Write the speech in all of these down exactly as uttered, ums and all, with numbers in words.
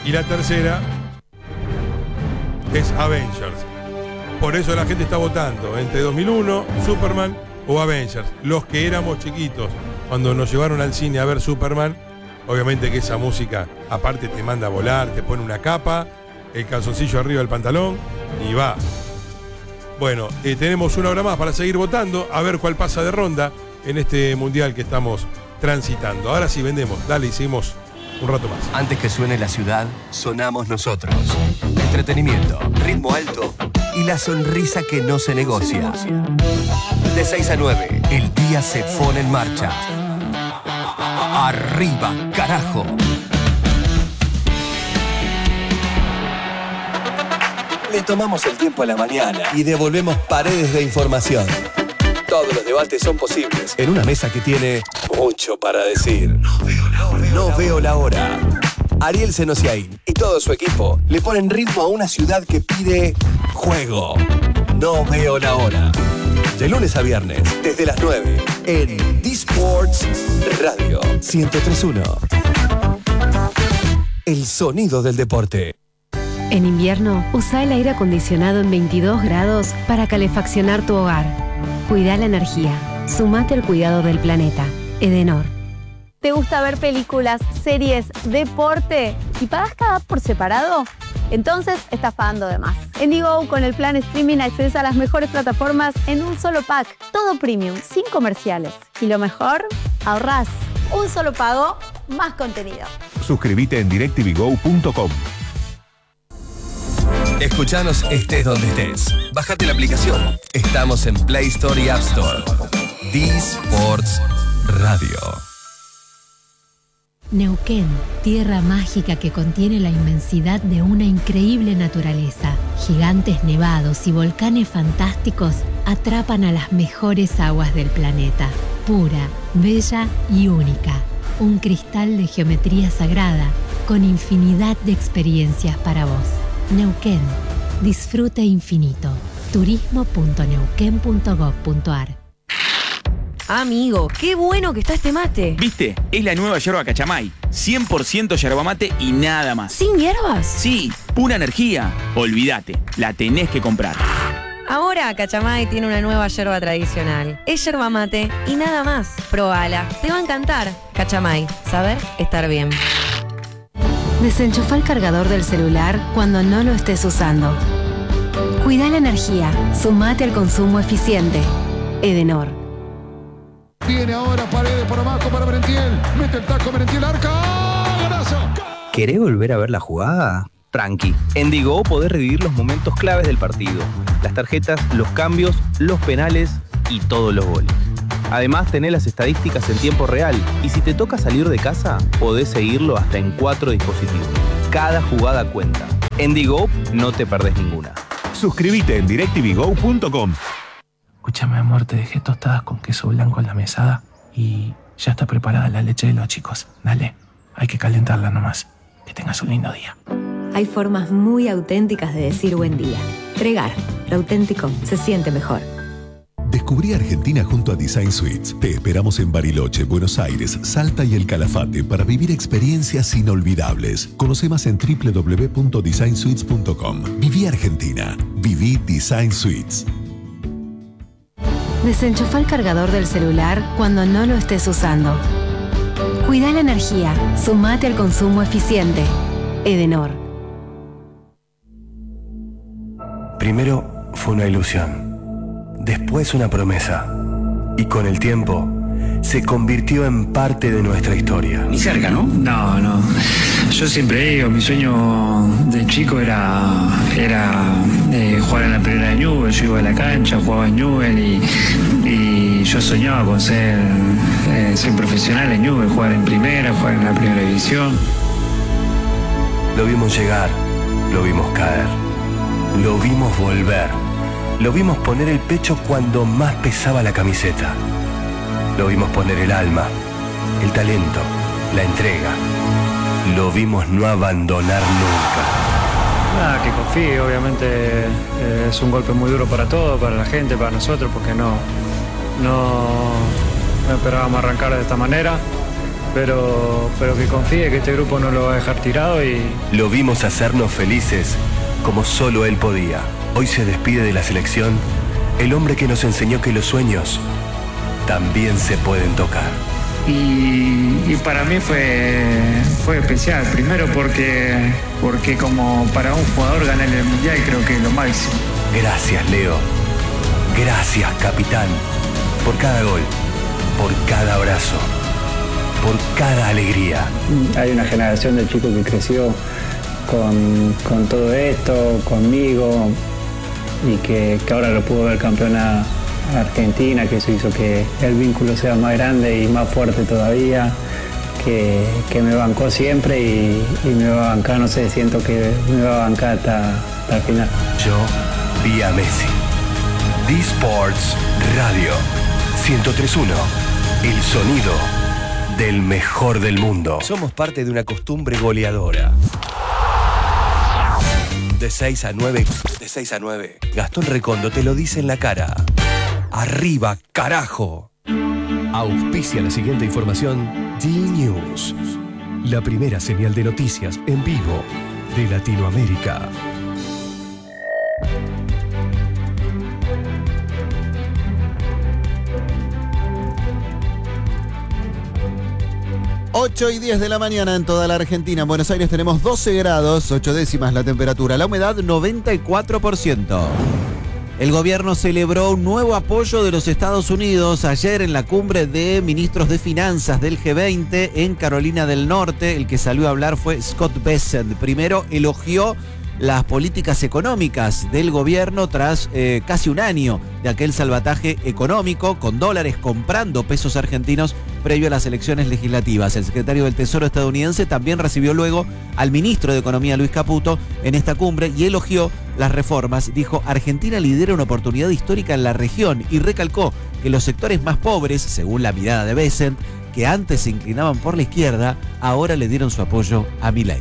Y la tercera es Avengers. Por eso la gente está votando entre dos mil uno, Superman o Avengers. Los que éramos chiquitos, cuando nos llevaron al cine a ver Superman, obviamente que esa música, aparte te manda a volar, te pone una capa, el calzoncillo arriba del pantalón y va. Bueno, eh, tenemos una hora más para seguir votando, a ver cuál pasa de ronda en este mundial que estamos transitando. Ahora sí vendemos, dale, hicimos un rato más. Antes que suene la ciudad, sonamos nosotros. Entretenimiento, ritmo alto y la sonrisa que no se negocia. De seis a nueve, el día se pone en marcha. Arriba, carajo. Le tomamos el tiempo a la mañana y devolvemos paredes de información. Todos los debates son posibles en una mesa que tiene mucho para decir. No veo la hora. No veo la hora. Ariel Senosiaín y todo su equipo le ponen ritmo a una ciudad que pide juego. No veo la hora. De lunes a viernes, desde las nueve, en D-Sports Radio ciento tres punto uno. El sonido del deporte. En invierno, usa el aire acondicionado en veintidós grados para calefaccionar tu hogar. Cuida la energía. Sumate al cuidado del planeta. Edenor. ¿Te gusta ver películas, series, deporte y pagas cada app por separado? Entonces estás pagando de más. En Digo, con el plan streaming accedes a las mejores plataformas en un solo pack. Todo premium, sin comerciales. Y lo mejor, ahorrás. Un solo pago, más contenido. Suscríbete en directv go punto com. Escuchanos estés donde estés. Bájate la aplicación. Estamos en Play Store y App Store. D-Sports Radio. Neuquén, tierra mágica que contiene la inmensidad de una increíble naturaleza. Gigantes nevados y volcanes fantásticos atrapan a las mejores aguas del planeta. Pura, bella y única. Un cristal de geometría sagrada con infinidad de experiencias para vos. Neuquén, disfrute infinito. turismo punto neuquén punto gob punto ar. Amigo, qué bueno que está este mate. ¿Viste? Es la nueva yerba Cachamay. cien por ciento yerba mate y nada más. ¿Sin hierbas? Sí, pura energía. Olvídate, la tenés que comprar. Ahora Cachamay tiene una nueva yerba tradicional. Es yerba mate y nada más. Probala, te va a encantar. Cachamay, saber estar bien. Desenchufa el cargador del celular cuando no lo estés usando. Cuida la energía. Sumate al consumo eficiente. Edenor. Viene ahora Paredes por abajo para Merentiel. Mete el taco Merentiel, arca. ¡Golazo! ¿Querés volver a ver la jugada? Tranqui. En Digo podés revivir los momentos claves del partido. Las tarjetas, los cambios, los penales y todos los goles. Además, tenés las estadísticas en tiempo real y si te toca salir de casa, podés seguirlo hasta en cuatro dispositivos. Cada jugada cuenta. En Digo no te perdés ninguna. Suscríbete en directv go punto com. Escúchame, amor, te dejé tostadas con queso blanco en la mesada y ya está preparada la leche de los chicos. Dale, hay que calentarla nomás. Que tengas un lindo día. Hay formas muy auténticas de decir buen día. Tregar, lo auténtico se siente mejor. Descubrí Argentina junto a Design Suites. Te esperamos en Bariloche, Buenos Aires, Salta y El Calafate para vivir experiencias inolvidables. Conoce más en doble u doble u doble u punto design suites punto com. Viví Argentina. Viví Design Suites. Desenchufa el cargador del celular cuando no lo estés usando. Cuida la energía. Sumate al consumo eficiente. Edenor. Primero fue una ilusión, después una promesa y con el tiempo se convirtió en parte de nuestra historia. Ni cerca, ¿no? No, no. Yo siempre digo, mi sueño de chico era, era eh, jugar en la primera de Newell. Yo iba a la cancha, jugaba en Newell y, y yo soñaba con ser, eh, ser profesional en Newell, jugar en primera, jugar en la primera división. Lo vimos llegar, lo vimos caer, lo vimos volver, lo vimos poner el pecho cuando más pesaba la camiseta. Lo vimos poner el alma, el talento, la entrega. Lo vimos no abandonar nunca. Nada, que confíe, obviamente eh, es un golpe muy duro para todos, para la gente, para nosotros, porque no, no, no esperábamos arrancar de esta manera. pero, pero que confíe que este grupo no lo va a dejar tirado y... Lo vimos hacernos felices como solo él podía. Hoy se despide de la selección el hombre que nos enseñó que los sueños también se pueden tocar. Y, y para mí fue, fue especial, primero porque, porque como para un jugador ganar el Mundial creo que es lo máximo. Gracias, Leo. Gracias, capitán, por cada gol, por cada abrazo, por cada alegría. Hay una generación de chicos que creció con, con todo esto, conmigo, y que, que ahora lo pudo ver campeón a Argentina, que eso hizo que el vínculo sea más grande y más fuerte todavía, que, que me bancó siempre y, y me va a bancar, no sé, siento que me va a bancar hasta, hasta el final. Yo vi a Messi. D-Sports Radio ciento tres punto uno, el sonido del mejor del mundo. Somos parte de una costumbre goleadora. De seis a nueve, de seis a nueve, Gastón Recondo te lo dice en la cara. ¡Arriba, carajo! Auspicia la siguiente información D-News, la primera señal de noticias en vivo de Latinoamérica. ocho y diez de la mañana en toda la Argentina. En Buenos Aires tenemos doce grados, ocho décimas la temperatura. La humedad noventa y cuatro por ciento. El gobierno celebró un nuevo apoyo de los Estados Unidos ayer en la cumbre de ministros de finanzas del G veinte en Carolina del Norte. El que salió a hablar fue Scott Bessent. Primero elogió las políticas económicas del gobierno tras eh, casi un año de aquel salvataje económico con dólares comprando pesos argentinos previo a las elecciones legislativas. El secretario del Tesoro estadounidense también recibió luego al ministro de Economía Luis Caputo en esta cumbre y elogió las reformas. Dijo: Argentina lidera una oportunidad histórica en la región y recalcó que los sectores más pobres, según la mirada de Bessent, que antes se inclinaban por la izquierda, ahora le dieron su apoyo a Milei.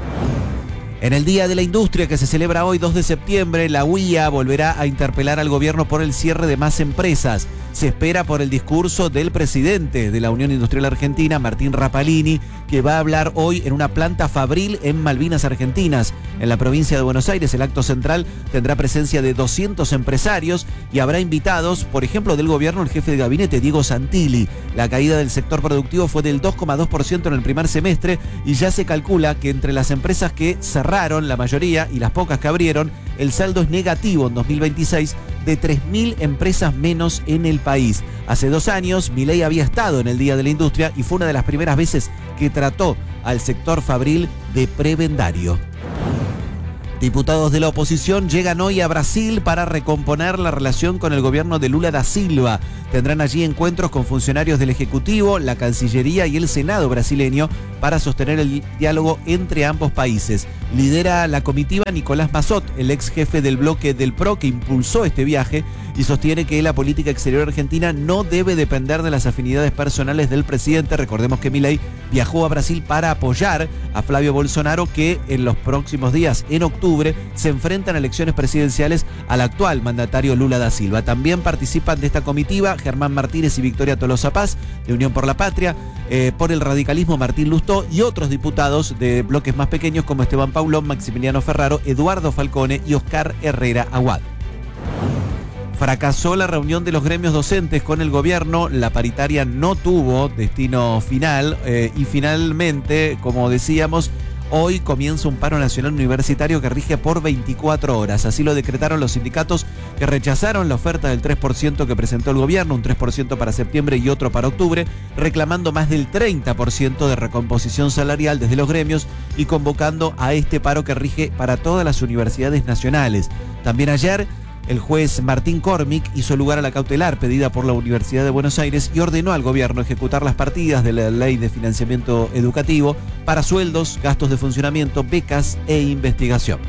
En el Día de la Industria, que se celebra hoy, dos de septiembre, la U I A volverá a interpelar al gobierno por el cierre de más empresas. Se espera por el discurso del presidente de la Unión Industrial Argentina, Martín Rapalini, que va a hablar hoy en una planta fabril en Malvinas Argentinas. En la provincia de Buenos Aires, el acto central tendrá presencia de doscientos empresarios y habrá invitados, por ejemplo, del gobierno, el jefe de gabinete, Diego Santilli. La caída del sector productivo fue del dos coma dos por ciento en el primer semestre y ya se calcula que entre las empresas que cerraron, la mayoría, y las pocas que abrieron, el saldo es negativo en dos mil veintiséis de tres mil empresas menos en el país. Hace dos años, Milei había estado en el Día de la Industria y fue una de las primeras veces que trató al sector fabril de prebendario. Diputados de la oposición llegan hoy a Brasil para recomponer la relación con el gobierno de Lula da Silva. Tendrán allí encuentros con funcionarios del Ejecutivo, la Cancillería y el Senado brasileño para sostener el diálogo entre ambos países. Lidera la comitiva Nicolás Massot, el ex jefe del bloque del P R O que impulsó este viaje y sostiene que la política exterior argentina no debe depender de las afinidades personales del presidente. Recordemos que Milei viajó a Brasil para apoyar a Flavio Bolsonaro, que en los próximos días, en octubre, se enfrentan a elecciones presidenciales al actual mandatario Lula da Silva. También participan de esta comitiva Germán Martínez y Victoria Tolosa Paz, de Unión por la Patria, eh, por el radicalismo Martín Lustó y otros diputados de bloques más pequeños como Esteban Paulón, Maximiliano Ferraro, Eduardo Falcone y Oscar Herrera Aguad. Fracasó la reunión de los gremios docentes con el gobierno, la paritaria no tuvo destino final eh, y finalmente, como decíamos, hoy comienza un paro nacional universitario que rige por veinticuatro horas. Así lo decretaron los sindicatos que rechazaron la oferta del tres por ciento que presentó el gobierno, un tres por ciento para septiembre y otro para octubre, reclamando más del treinta por ciento de recomposición salarial desde los gremios y convocando a este paro que rige para todas las universidades nacionales. También ayer, el juez Martín Cormick hizo lugar a la cautelar pedida por la Universidad de Buenos Aires y ordenó al gobierno ejecutar las partidas de la Ley de Financiamiento Educativo para sueldos, gastos de funcionamiento, becas e investigación.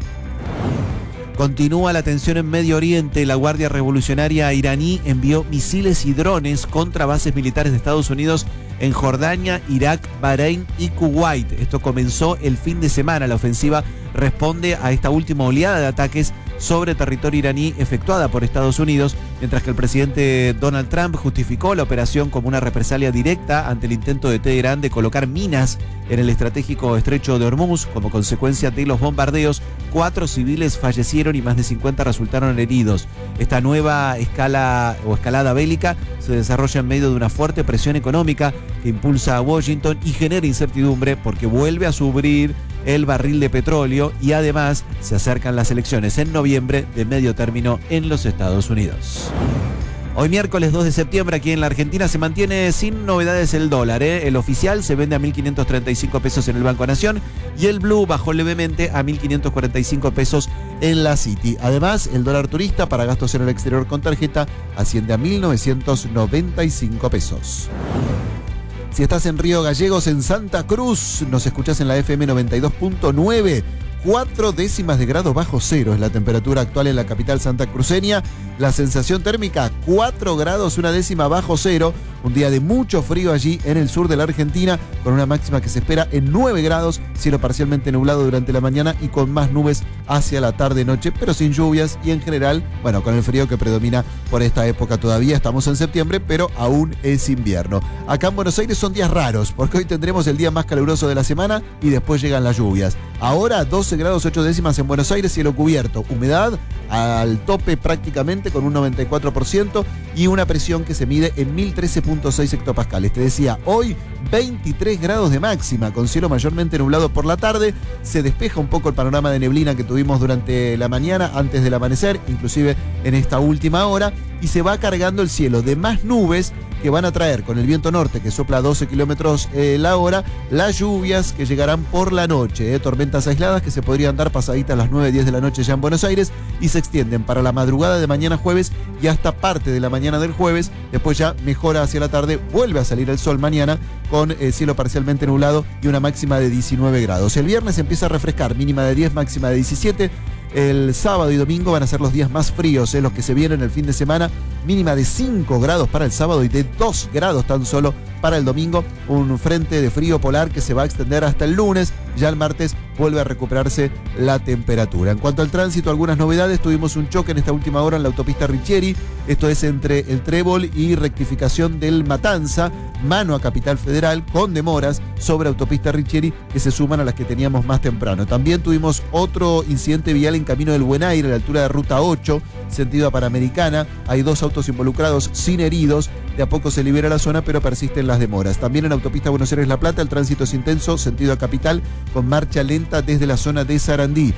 Continúa la tensión en Medio Oriente. La Guardia Revolucionaria iraní envió misiles y drones contra bases militares de Estados Unidos en Jordania, Irak, Bahrein y Kuwait. Esto comenzó el fin de semana. La ofensiva responde a esta última oleada de ataques sobre territorio iraní efectuada por Estados Unidos, mientras que el presidente Donald Trump justificó la operación como una represalia directa ante el intento de Teherán de colocar minas en el estratégico estrecho de Hormuz. Como consecuencia de los bombardeos, cuatro civiles fallecieron y más de cincuenta resultaron heridos. Esta nueva escala o escalada bélica se desarrolla en medio de una fuerte presión económica que impulsa a Washington y genera incertidumbre porque vuelve a subir el barril de petróleo y además se acercan las elecciones en noviembre de medio término en los Estados Unidos. Hoy miércoles dos de septiembre aquí en la Argentina se mantiene sin novedades el dólar. ¿eh? El oficial se vende a mil quinientos treinta y cinco pesos en el Banco Nación y el blue bajó levemente a mil quinientos cuarenta y cinco pesos en la City. Además, el dólar turista para gastos en el exterior con tarjeta asciende a mil novecientos noventa y cinco pesos. Si estás en Río Gallegos, en Santa Cruz, nos escuchás en la F M noventa y dos punto nueve. Cuatro décimas de grado bajo cero es la temperatura actual en la capital santacruceña. La sensación térmica, cuatro grados, una décima bajo cero. Un día de mucho frío allí en el sur de la Argentina, con una máxima que se espera en nueve grados, cielo parcialmente nublado durante la mañana y con más nubes hacia la tarde-noche, pero sin lluvias y en general, bueno, con el frío que predomina por esta época todavía. Estamos en septiembre, pero aún es invierno. Acá en Buenos Aires son días raros, porque hoy tendremos el día más caluroso de la semana y después llegan las lluvias. Ahora doce grados ocho décimas en Buenos Aires, cielo cubierto, humedad al tope prácticamente con un noventa y cuatro por ciento y una presión que se mide en mil trece punto seis hectopascales. Te decía, hoy veintitrés grados de máxima, con cielo mayormente nublado por la tarde. Se despeja un poco el panorama de neblina que tuvimos durante la mañana, antes del amanecer, inclusive en esta última hora, y se va cargando el cielo de más nubes que van a traer con el viento norte que sopla a doce kilómetros eh, la hora, las lluvias que llegarán por la noche, eh, tormentas aisladas que se podrían dar pasaditas a las nueve diez de la noche ya en Buenos Aires y se extienden para la madrugada de mañana jueves y hasta parte de la mañana del jueves. Después ya mejora hacia la tarde, vuelve a salir el sol mañana con eh, cielo parcialmente nublado y una máxima de diecinueve grados. El viernes empieza a refrescar, mínima de diez, máxima de diecisiete. El sábado y domingo van a ser los días más fríos, eh, los que se vienen el fin de semana. Mínima de cinco grados para el sábado y de dos grados tan solo para el domingo. Un frente de frío polar que se va a extender hasta el lunes. Ya el martes vuelve a recuperarse la temperatura. En cuanto al tránsito, algunas novedades. Tuvimos un choque en esta última hora en la autopista Ricchieri. Esto es entre el Trébol y rectificación del Matanza, mano a Capital Federal, con demoras sobre autopista Ricchieri que se suman a las que teníamos más temprano. También tuvimos otro incidente vial en camino del Buen Aire, a la altura de Ruta ocho, sentido a Panamericana. Hay dos autos involucrados sin heridos. De a poco se libera la zona, pero persisten las demoras. También en autopista Buenos Aires-La Plata, el tránsito es intenso, sentido a Capital, con marcha lenta desde la zona de Sarandí.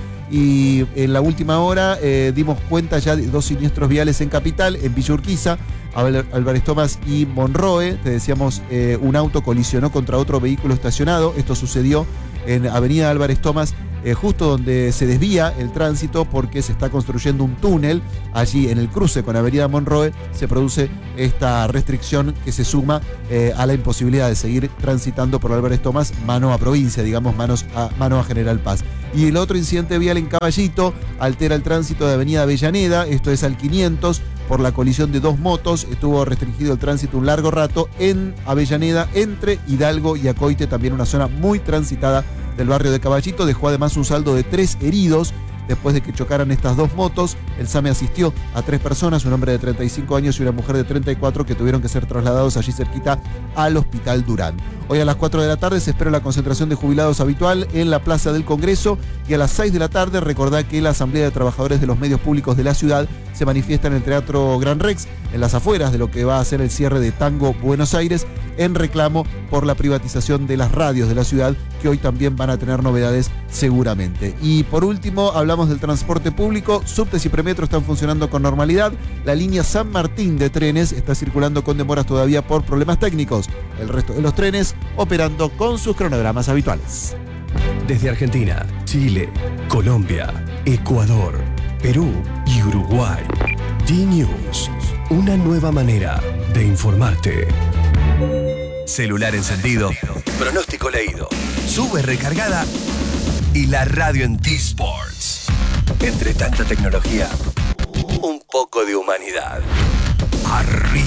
Y en la última hora eh, dimos cuenta ya de dos siniestros viales en Capital, en Villa Urquiza, Álvarez Thomas y Monroe. Te decíamos, eh, un auto colisionó contra otro vehículo estacionado. Esto sucedió en Avenida Álvarez Thomas, eh, justo donde se desvía el tránsito porque se está construyendo un túnel. Allí en el cruce con Avenida Monroe se produce esta restricción que se suma eh, a la imposibilidad de seguir transitando por Álvarez Thomas mano a provincia, digamos, manos a, mano a General Paz. Y el otro incidente vial en Caballito altera el tránsito de Avenida Avellaneda, esto es al quinientos, por la colisión de dos motos. Estuvo restringido el tránsito un largo rato en Avellaneda, entre Hidalgo y Acoite, también una zona muy transitada del barrio de Caballito. Dejó además un saldo de tres heridos después de que chocaran estas dos motos. El SAME asistió a tres personas, un hombre de treinta y cinco años y una mujer de treinta y cuatro, que tuvieron que ser trasladados allí cerquita al Hospital Durán. Hoy a las cuatro de la tarde se espera la concentración de jubilados habitual en la Plaza del Congreso y a las seis de la tarde recordá que la Asamblea de Trabajadores de los Medios Públicos de la ciudad se manifiesta en el Teatro Gran Rex, en las afueras de lo que va a ser el cierre de Tango Buenos Aires, en reclamo por la privatización de las radios de la ciudad, que hoy también van a tener novedades seguramente. Y por último, hablamos del transporte público. Subtes y premetro están funcionando con normalidad. La línea San Martín de trenes está circulando con demoras todavía por problemas técnicos. El resto de los trenes operando con sus cronogramas habituales. Desde Argentina, Chile, Colombia, Ecuador, Perú y Uruguay. D-News, una nueva manera de informarte. Celular encendido, pronóstico leído, sube recargada y la radio en T-Sports. Entre tanta tecnología, un poco de humanidad. Arriba.